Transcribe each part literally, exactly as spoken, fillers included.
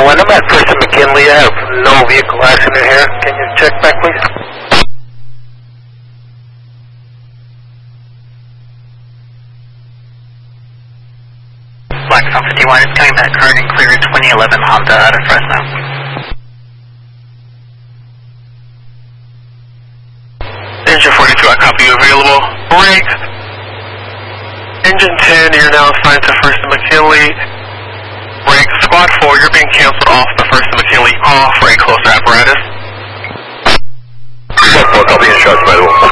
one, I'm at First and McKinley. I have no vehicle accident here. Can you check back, please? Blackstone fifty-one is coming back current and clear twenty eleven Honda out of Fresno. Engine forty-two, I copy you available. Break. Engine ten, you're now assigned to First and McKinley. Break. Squad four, you're being canceled off the First and McKinley call for a closer apparatus. Squad four, copy instructions by the way.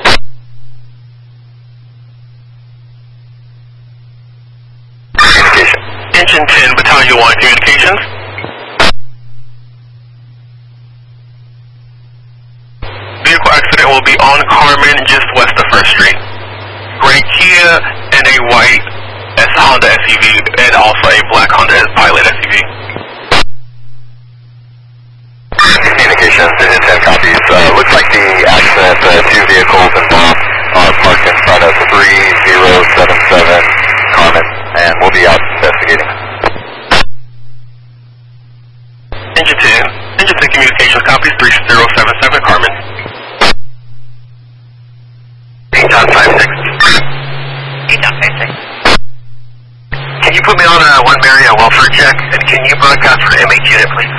Communication. Engine ten, Battalion one, communications. Vehicle accident will be on Carmen, just west of First Street. Gray Kia and a white S Honda S U V, and also a black Honda Pilot S U V. Communications, Engine ten copies. Uh, looks like the accident, uh, two vehicles involved are parked in front of three zero seven seven Carmen, and we'll be out investigating. Engine ten, Engine ten communications copies three zero seven seven Carmen. eight John five six. eight John five six. Can you put me on a one Mary at welfare check, and can you broadcast for the M H unit, please?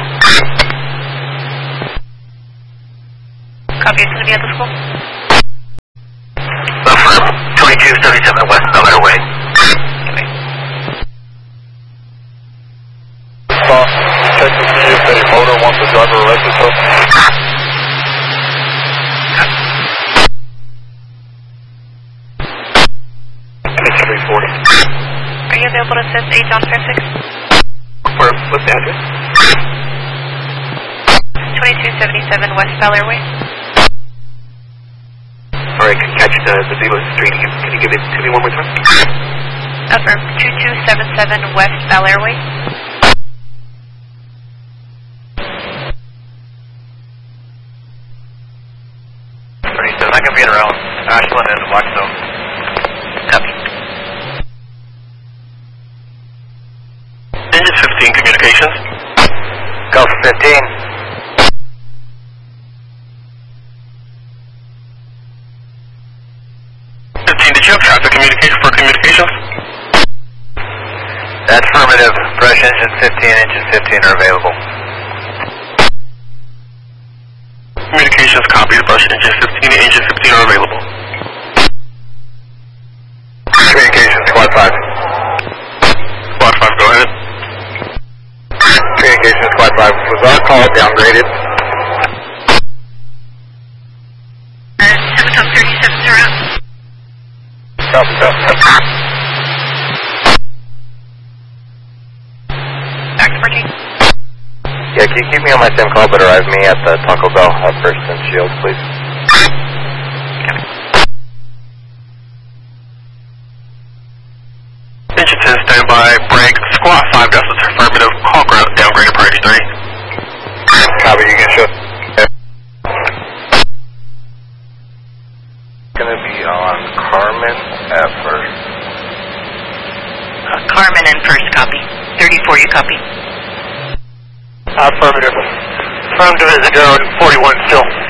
Copy, it's going to be at the school. Affirm, twenty-two seventy-seven West Bel Air Way. Okay. Stop, check to see if a motor wants the driver arrested, so. three forty. Are you available to assist eight John five six? Where, what's the address? twenty-two seventy-seven West Bel Air Way. Alright, can you catch the, the dealer street? Can you, can you give it to me one more time? Affirm, two two seven seven West Bel Air Way. thirty-seven, I can be around Ashland and Blackstone. Copy. Engine fifteen communications. Golf fifteen. fifteen, did you have traffic communication for communications? That's affirmative. Brush engine fifteen, engine fifteen are available. Communications copies, brush engine fifteen and engine fifteen are available. Communications, squad five. Squad five, go ahead. Communications, squad five. Was our call downgraded? Uh, Semitone thirty-seven zero. Copy, copy. Back to Virginia. Yeah, can you keep me on my SIM call, but arrive me at the Taco Bell at First and Shield, please? Engine ten, standby, break. Squad five, that's affirmative. Call ground, downgraded priority three. Copy, you can show. Gonna be on Carmen at First. Uh, Carmen and First, copy. thirty-four, you copy. Affirmative. Affirmative is a go, forty-one still.